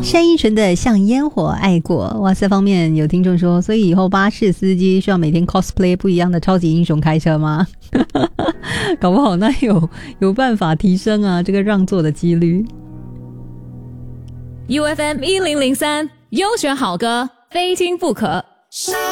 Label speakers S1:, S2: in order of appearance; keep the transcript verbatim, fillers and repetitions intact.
S1: 单依纯的像烟火爱过。哇塞，方面有听众说，所以以后巴士司机需要每天 cosplay 不一样的超级英雄开车吗？搞不好那有有办法提升啊这个让座的几率。
S2: U F M 一零零三优选好歌非听不可。